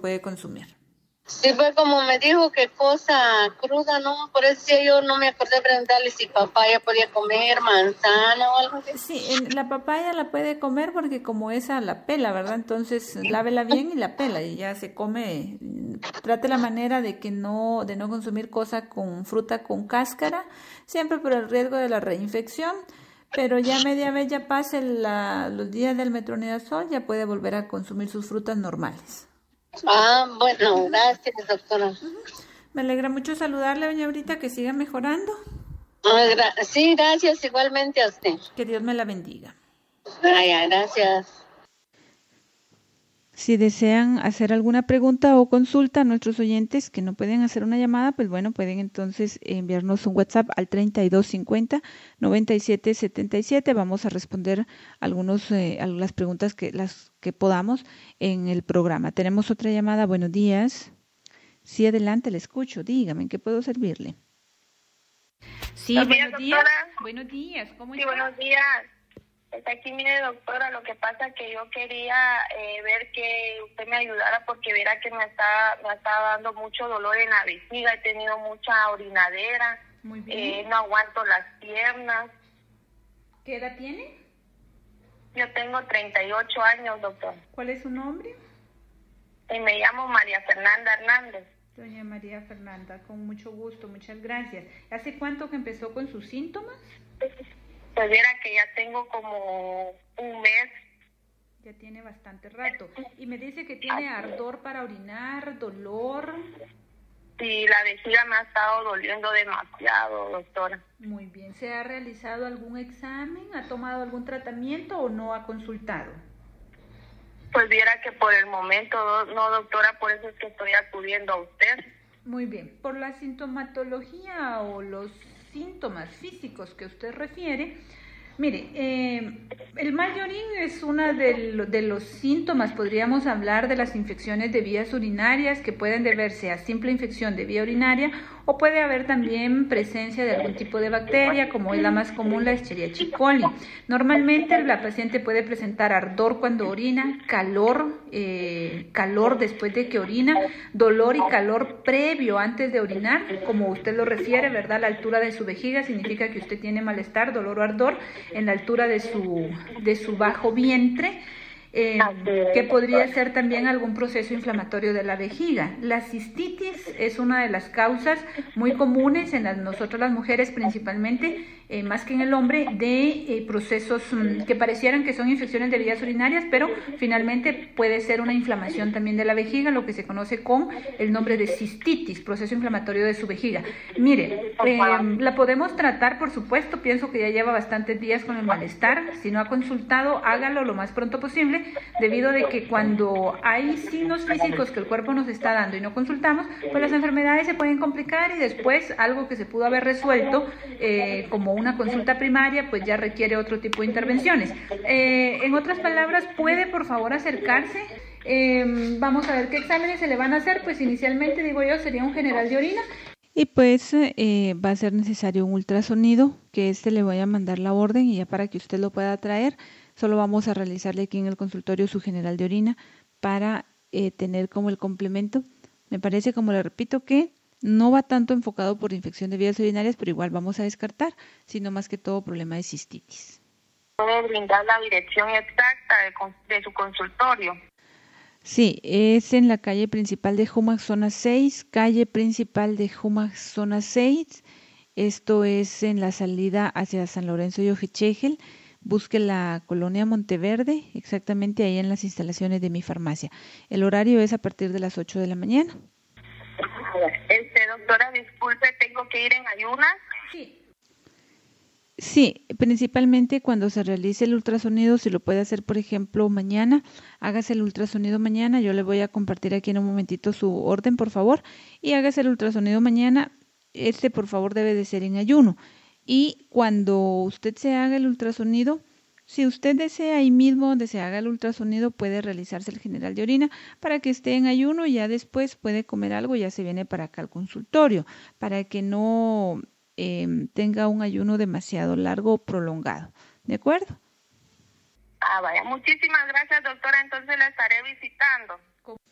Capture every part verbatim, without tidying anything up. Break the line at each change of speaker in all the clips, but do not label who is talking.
puede consumir.
Sí, fue como me dijo que cosa cruda, ¿no? Por eso yo no me acordé de preguntarle si papaya podía comer, manzana o algo así.
Sí, en, la papaya la puede comer porque como esa la pela, ¿verdad? Entonces lávela bien y la pela y ya se come. Trate la manera de que no, de no consumir cosa con fruta con cáscara, siempre por el riesgo de la reinfección. Pero ya media vez ya pase la, los días del metronidazol, ya puede volver a consumir sus frutas normales.
Ah, bueno, gracias, doctora.
Uh-huh. Me alegra mucho saludarle, doña Aurita, que siga mejorando.
Ah, gra- sí, gracias igualmente a usted.
Que Dios me la bendiga.
Ay, gracias.
Si desean hacer alguna pregunta o consulta a nuestros oyentes que no pueden hacer una llamada, pues bueno, pueden entonces enviarnos un WhatsApp al treinta y dos cincuenta, noventa y siete setenta y siete. Vamos a responder algunos, eh, algunas preguntas que las que podamos en el programa. Tenemos otra llamada. Buenos días. Sí, adelante, le escucho. Dígame, ¿en qué puedo servirle? Sí,
buenos
buenos
días.
días. Buenos días. ¿Cómo
sí,
está?
buenos días. Está aquí, mire, doctora, lo que pasa es que yo quería eh, ver que usted me ayudara porque verá que me está, me está dando mucho dolor en la vejiga, he tenido mucha orinadera,
Muy bien.
Eh, no aguanto las piernas.
¿Qué edad tiene?
Yo tengo treinta y ocho años, doctor.
¿Cuál es su nombre?
Y me llamo María Fernanda Hernández.
Doña María Fernanda, con mucho gusto, muchas gracias. ¿Hace cuánto que empezó con sus síntomas?
Pues viera que ya tengo como un mes.
Ya tiene bastante rato. Y me dice que tiene ardor para orinar, dolor.
Sí, la vejiga me ha estado doliendo demasiado, doctora.
Muy bien. ¿Se ha realizado algún examen? ¿Ha tomado algún tratamiento o no ha consultado?
Pues viera que por el momento, no, doctora, por eso es que estoy acudiendo a usted.
Muy bien. Por la sintomatología o los síntomas físicos que usted refiere, mire, eh, el mal de orín es uno de, lo, de los síntomas, podríamos hablar de las infecciones de vías urinarias que pueden deberse a simple infección de vía urinaria o puede haber también presencia de algún tipo de bacteria, como es la más común, la Escherichia coli. Normalmente la paciente puede presentar ardor cuando orina, calor, eh, calor después de que orina, dolor y calor previo antes de orinar, como usted lo refiere, ¿verdad? La altura de su vejiga significa que usted tiene malestar, dolor o ardor en la altura de su, de su bajo vientre. Eh, que podría ser también algún proceso inflamatorio de la vejiga. La cistitis es una de las causas muy comunes en las, nosotros las mujeres principalmente, eh, más que en el hombre, de eh, procesos um, que parecieran que son infecciones de vías urinarias, pero finalmente puede ser una inflamación también de la vejiga, lo que se conoce con el nombre de cistitis, proceso inflamatorio de su vejiga. Mire, eh, la podemos tratar, por supuesto, pienso que ya lleva bastantes días con el malestar. Si no ha consultado, hágalo lo más pronto posible, debido de que cuando hay signos físicos que el cuerpo nos está dando y no consultamos, pues las enfermedades se pueden complicar y después algo que se pudo haber resuelto eh, como una consulta primaria, pues ya requiere otro tipo de intervenciones. Eh, en otras palabras, ¿puede por favor acercarse? Eh, vamos a ver qué exámenes se le van a hacer. Pues inicialmente, digo yo, sería un general de orina. Y pues eh, va a ser necesario un ultrasonido, que este le voy a mandar la orden y ya para que usted lo pueda traer. Solo vamos a realizarle aquí en el consultorio su general de orina para eh, tener como el complemento. Me parece, como le repito, que no va tanto enfocado por infección de vías urinarias, pero igual vamos a descartar, sino más que todo problema de cistitis.
¿Puede brindar la dirección exacta de, de su consultorio?
Sí, es en la calle principal de Jumax Zona seis, calle principal de Jumax Zona seis. Esto es en la salida hacia San Lorenzo y Ojechegel. Busque la colonia Monteverde, exactamente ahí en las instalaciones de mi farmacia. El horario es a partir de las ocho de la mañana.
Este, doctora, disculpe, ¿tengo que ir en ayunas?
Sí. Sí, principalmente cuando se realice el ultrasonido, si lo puede hacer, por ejemplo, mañana, hágase el ultrasonido mañana. Yo le voy a compartir aquí en un momentito su orden, por favor, y hágase el ultrasonido mañana. Este, por favor, debe de ser en ayuno. Y cuando usted se haga el ultrasonido, si usted desea ahí mismo donde se haga el ultrasonido, puede realizarse el general de orina para que esté en ayuno y ya después puede comer algo y ya se viene para acá al consultorio, para que no eh, tenga un ayuno demasiado largo o prolongado. ¿De acuerdo?
Ah, vaya. Muchísimas gracias, doctora. Entonces la estaré visitando.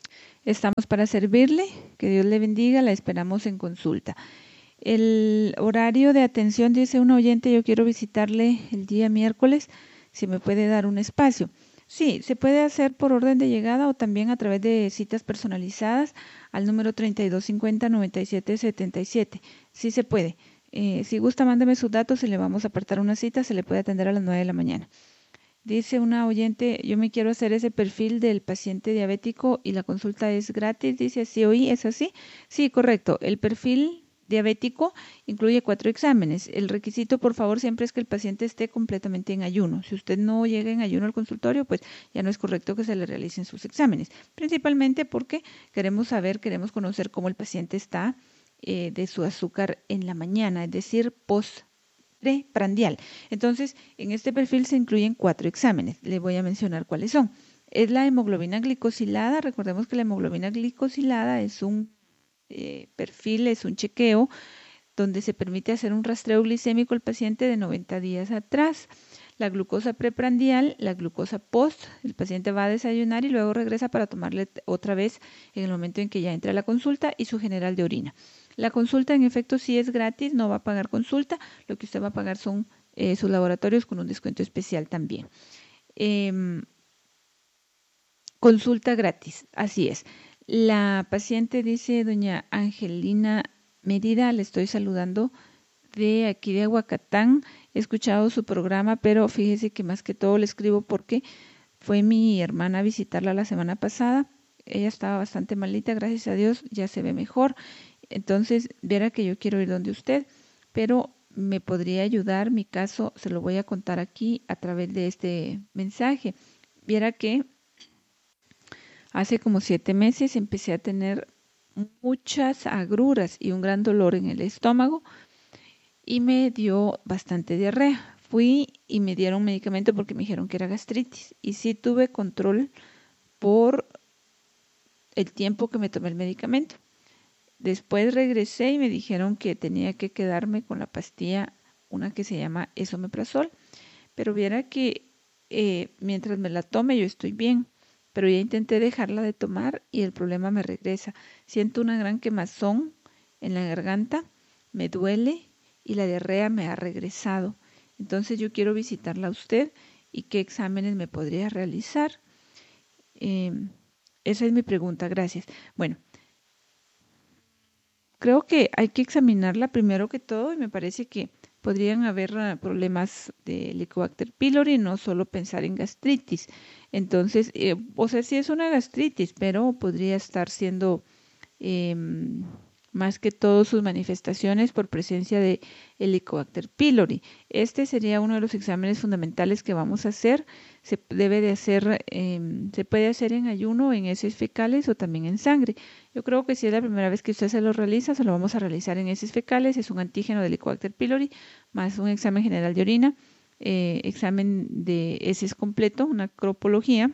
Estamos para servirle, que Dios le bendiga, la esperamos en consulta. El horario de atención, dice un oyente, yo quiero visitarle el día miércoles, si me puede dar un espacio. Sí, se puede hacer por orden de llegada o también a través de citas personalizadas al número treinta y dos cincuenta, noventa y siete setenta y siete. Sí se puede. Eh, si gusta, mándeme sus datos y le vamos a apartar una cita, se le puede atender a las nueve de la mañana. Dice una oyente, yo me quiero hacer ese perfil del paciente diabético y la consulta es gratis. Dice, ¿sí oí? ¿Es así? Sí, correcto. El perfil diabético incluye cuatro exámenes. El requisito, por favor, siempre es que el paciente esté completamente en ayuno. Si usted no llega en ayuno al consultorio, pues ya no es correcto que se le realicen sus exámenes. Principalmente porque queremos saber, queremos conocer cómo el paciente está eh, de su azúcar en la mañana, es decir, post prandial. Entonces, en este perfil se incluyen cuatro exámenes. Le voy a mencionar cuáles son. Es la hemoglobina glicosilada. Recordemos que la hemoglobina glicosilada es un eh, perfil, es un chequeo donde se permite hacer un rastreo glicémico al paciente de noventa días atrás. La glucosa preprandial, la glucosa post, el paciente va a desayunar y luego regresa para tomarle otra vez en el momento en que ya entra a la consulta, y su general de orina. La consulta en efecto sí es gratis, no va a pagar consulta, lo que usted va a pagar son eh, sus laboratorios con un descuento especial también. Eh, consulta gratis, así es. La paciente dice, doña Angelina Mérida, le estoy saludando de aquí de Aguacatán. He escuchado su programa, pero fíjese que más que todo le escribo porque fue mi hermana a visitarla la semana pasada. Ella estaba bastante malita, gracias a Dios, ya se ve mejor. Entonces, verá que yo quiero ir donde usted, pero me podría ayudar. Mi caso se lo voy a contar aquí a través de este mensaje. Viera que hace como siete meses empecé a tener muchas agruras y un gran dolor en el estómago y me dio bastante diarrea. Fui y me dieron medicamento porque me dijeron que era gastritis y sí tuve control por el tiempo que me tomé el medicamento. Después regresé y me dijeron que tenía que quedarme con la pastilla, una que se llama esomeprazol, pero viera que eh, mientras me la tome yo estoy bien, pero ya intenté dejarla de tomar y el problema me regresa. Siento una gran quemazón en la garganta, me duele y la diarrea me ha regresado. Entonces yo quiero visitarla a usted y qué exámenes me podría realizar. Eh, esa es mi pregunta, gracias. Bueno, creo que hay que examinarla primero que todo y me parece que podrían haber problemas de Helicobacter pylori, no solo pensar en gastritis. Entonces, eh, o sea, sí es una gastritis, pero podría estar siendo eh, más que todo sus manifestaciones por presencia de Helicobacter pylori. Este sería uno de los exámenes fundamentales que vamos a hacer. Se debe de hacer, eh, se puede hacer en ayuno, en heces fecales o también en sangre. Yo creo que si es la primera vez que usted se lo realiza, se lo vamos a realizar en heces fecales. Es un antígeno de Helicobacter pylori más un examen general de orina, eh, examen de heces completo, una cropología,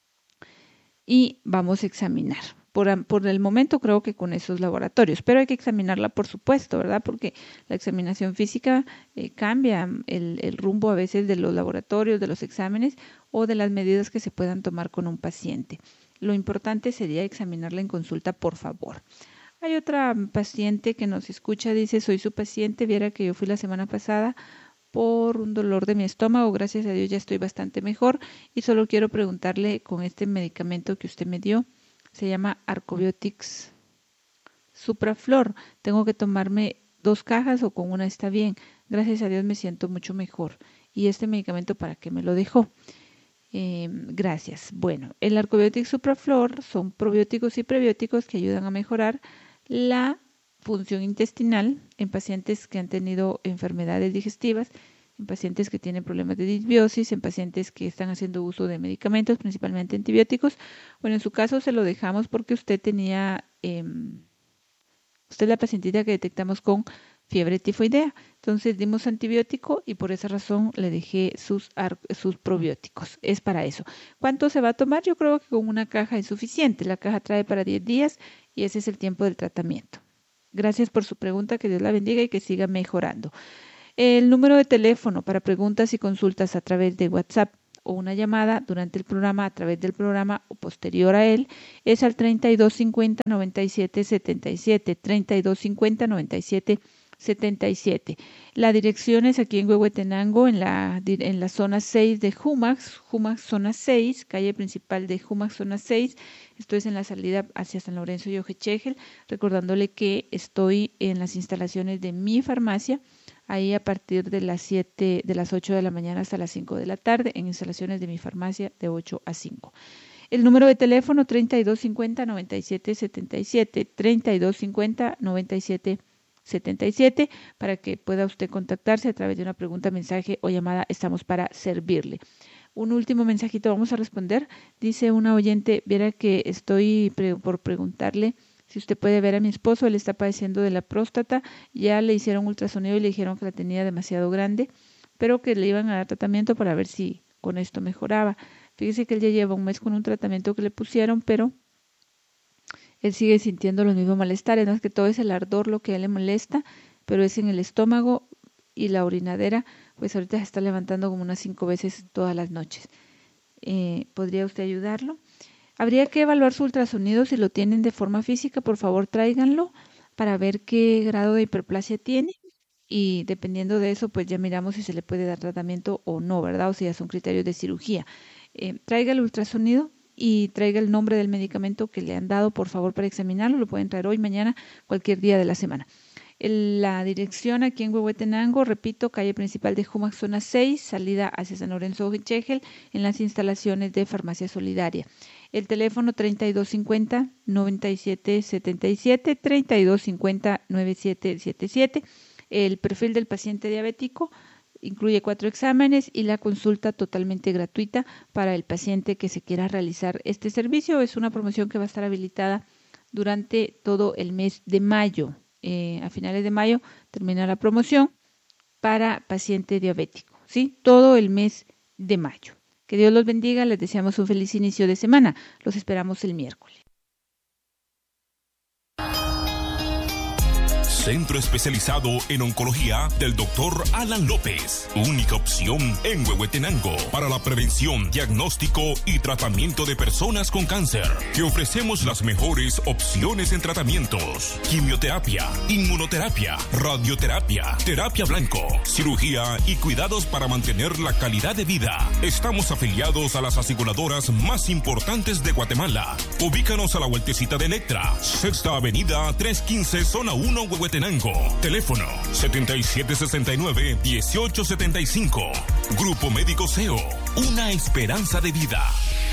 y vamos a examinar. Por, por el momento creo que con esos laboratorios, pero hay que examinarla por supuesto, ¿verdad? Porque la examinación física eh, cambia el, el rumbo a veces de los laboratorios, de los exámenes o de las medidas que se puedan tomar con un paciente. Lo importante sería examinarla en consulta, por favor. Hay otra paciente que nos escucha, dice, soy su paciente, viera que yo fui la semana pasada por un dolor de mi estómago, gracias a Dios ya estoy bastante mejor y solo quiero preguntarle con este medicamento que usted me dio, se llama Arcobiotics Supraflor. ¿Tengo que tomarme dos cajas o con una está bien? Gracias a Dios me siento mucho mejor. ¿Y este medicamento para qué me lo dejó? Eh, gracias. Bueno, el Arcobiotics Supraflor son probióticos y prebióticos que ayudan a mejorar la función intestinal en pacientes que han tenido enfermedades digestivas, en pacientes que tienen problemas de disbiosis, en pacientes que están haciendo uso de medicamentos, principalmente antibióticos. Bueno, en su caso se lo dejamos porque usted tenía, eh, usted es la pacientita que detectamos con fiebre tifoidea. Entonces dimos antibiótico y por esa razón le dejé sus, sus probióticos. Es para eso. ¿Cuánto se va a tomar? Yo creo que con una caja es suficiente. La caja trae para diez días y ese es el tiempo del tratamiento. Gracias por su pregunta, que Dios la bendiga y que siga mejorando. El número de teléfono para preguntas y consultas a través de WhatsApp o una llamada durante el programa, a través del programa o posterior a él, es al treinta y dos cincuenta, noventa y siete setenta y siete, treinta y dos cincuenta, noventa y siete setenta y siete. La dirección es aquí en Huehuetenango, en la, en la zona seis de Jumax, Jumax zona seis, calle principal de Jumax zona seis. Esto es en la salida hacia San Lorenzo y Ojechegel, recordándole que estoy en las instalaciones de mi farmacia, ahí a partir de las siete, de las ocho de la mañana hasta las cinco de la tarde, en instalaciones de mi farmacia de ocho a cinco. El número de teléfono treinta y dos cincuenta, noventa y siete setenta y siete, treinta y dos cincuenta, noventa y siete setenta y siete, para que pueda usted contactarse a través de una pregunta, mensaje o llamada. Estamos para servirle. Un último mensajito vamos a responder. Dice una oyente, viera que estoy pre- por preguntarle si usted puede ver a mi esposo, él está padeciendo de la próstata, ya le hicieron ultrasonido y le dijeron que la tenía demasiado grande, pero que le iban a dar tratamiento para ver si con esto mejoraba. Fíjese que él ya lleva un mes con un tratamiento que le pusieron, pero él sigue sintiendo los mismos malestares. No es que todo es el ardor lo que a él le molesta, pero es en el estómago y la orinadera, pues ahorita se está levantando como unas cinco veces todas las noches. Eh, ¿Podría usted ayudarlo? Habría que evaluar su ultrasonido. Si lo tienen de forma física, por favor tráiganlo para ver qué grado de hiperplasia tiene, y dependiendo de eso, pues ya miramos si se le puede dar tratamiento o no, ¿verdad? O si ya son criterios de cirugía. Eh, traiga el ultrasonido y traiga el nombre del medicamento que le han dado, por favor, para examinarlo. Lo pueden traer hoy, mañana, cualquier día de la semana. El, la dirección aquí en Huehuetenango, repito, calle principal de Jumax zona seis, salida hacia San Lorenzo Ojechegel, en las instalaciones de Farmacia Solidaria. El teléfono treinta y dos cincuenta, noventa y siete setenta y siete, treinta y dos cincuenta, noventa y siete setenta y siete. El perfil del paciente diabético incluye cuatro exámenes y la consulta totalmente gratuita para el paciente que se quiera realizar este servicio. Es una promoción que va a estar habilitada durante todo el mes de mayo. Eh, a finales de mayo termina la promoción para paciente diabético, ¿sí? Todo el mes de mayo. Que Dios los bendiga. Les deseamos un feliz inicio de semana. Los esperamos el miércoles.
Centro especializado en oncología del doctor Alan López. Única opción en Huehuetenango para la prevención, diagnóstico y tratamiento de personas con cáncer. Te ofrecemos las mejores opciones en tratamientos: quimioterapia, inmunoterapia, radioterapia, terapia blanco, cirugía y cuidados para mantener la calidad de vida. Estamos afiliados a las aseguradoras más importantes de Guatemala. Ubícanos a la vueltecita de Electra, Sexta Avenida trescientos quince, Zona uno, Huehuetenango. Teléfono setenta y siete sesenta y nueve, dieciocho setenta y cinco. Grupo Médico C E O, una esperanza de vida.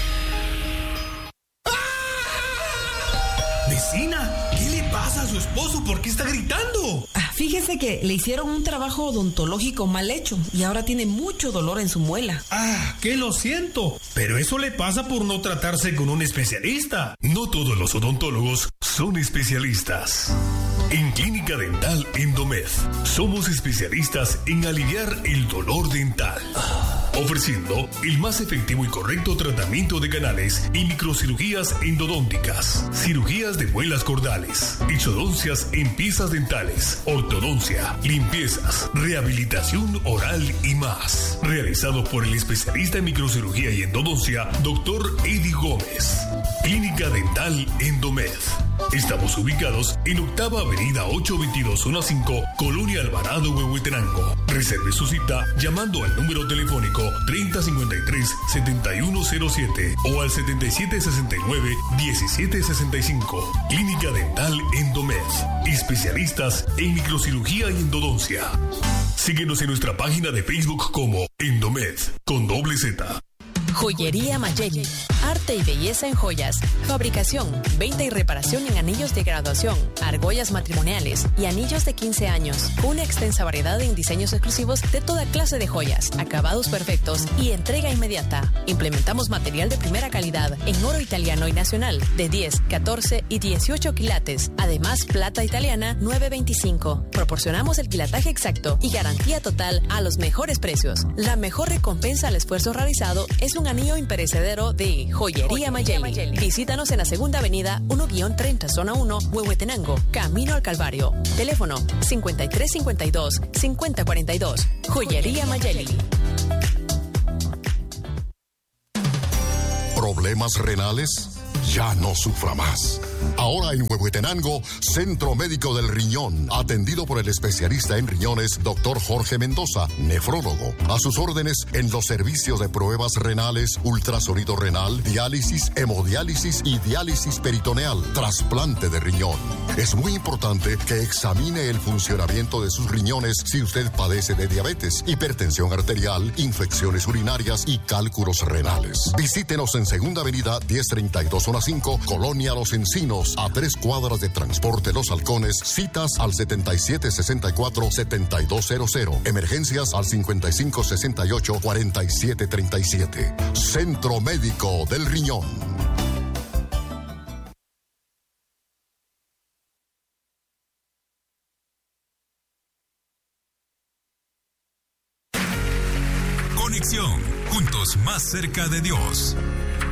Vecina, ¿qué le pasa a su esposo? ¿Por qué está gritando?
Ah, fíjese que le hicieron un trabajo odontológico mal hecho y ahora tiene mucho dolor en su muela.
Ah, que lo siento, pero eso le pasa por no tratarse con un especialista.
No todos los odontólogos son especialistas. En Clínica Dental Endomed somos especialistas en aliviar el dolor dental, ofreciendo el más efectivo y correcto tratamiento de canales y microcirugías endodónticas, cirugías de muelas cordales, exodoncias en piezas dentales, ortodoncia, limpiezas, rehabilitación oral y más. Realizado por el especialista en microcirugía y endodoncia, doctor Eddie Gómez. Clínica Dental Endomed. Estamos ubicados en Octava Avenida ochocientos veintidós, Zona cinco, Colonia Alvarado, Huehuetenango. Reserve su cita llamando al número telefónico treinta cincuenta y tres, setenta y uno cero siete o al setenta y siete sesenta y nueve, diecisiete sesenta y cinco. Clínica Dental Endomed. Especialistas en microcirugía y endodoncia. Síguenos en nuestra página de Facebook como Endomed con doble Z.
Joyería Mayeli, arte y belleza en joyas, fabricación, venta y reparación en anillos de graduación, argollas matrimoniales y anillos de quince años. Una extensa variedad en diseños exclusivos de toda clase de joyas, acabados perfectos y entrega inmediata. Implementamos material de primera calidad en oro italiano y nacional de diez, catorce y dieciocho quilates. Además, plata italiana nueve veinticinco. Proporcionamos el quilataje exacto y garantía total a los mejores precios. La mejor recompensa al esfuerzo realizado es un anillo imperecedero de Joyería Mayeli. Visítanos en la Segunda Avenida uno treinta, Zona uno, Huehuetenango, Camino al Calvario. Teléfono cincuenta y tres cincuenta y dos, cincuenta cuarenta y dos. Joyería Mayeli.
¿Problemas renales? Ya no sufra más. Ahora en Huehuetenango, Centro Médico del Riñón, atendido por el especialista en riñones, doctor Jorge Mendoza, nefrólogo. A sus órdenes en los servicios de pruebas renales, ultrasonido renal, diálisis, hemodiálisis y diálisis peritoneal, trasplante de riñón. Es muy importante que examine el funcionamiento de sus riñones si usted padece de diabetes, hipertensión arterial, infecciones urinarias y cálculos renales. Visítenos en Segunda Avenida diez treinta y dos, zona cinco, Colonia Los Encinos, a tres cuadras de Transporte Los Halcones. Citas al setenta y siete sesenta y cuatro, setenta y dos cero cero. Emergencias al cincuenta y cinco sesenta y ocho, cuarenta y siete treinta y siete. Centro Médico del Riñón.
Conexión, juntos más cerca de Dios.